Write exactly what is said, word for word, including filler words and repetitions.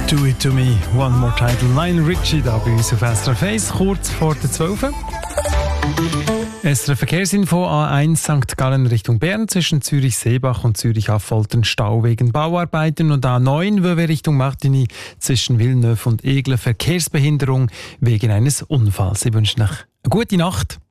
Do it to me, one more title. Lionel Richie da bei uns auf S R F eins, kurz vor der zwölf. S R F Verkehrsinfo: A eins Sankt Gallen Richtung Bern zwischen Zürich-Seebach und Zürich-Affoltern Stau wegen Bauarbeiten und A neun Vevey Richtung Martigny zwischen Villeneuve und Aigle Verkehrsbehinderung wegen eines Unfalls. Ich wünsche euch eine gute Nacht.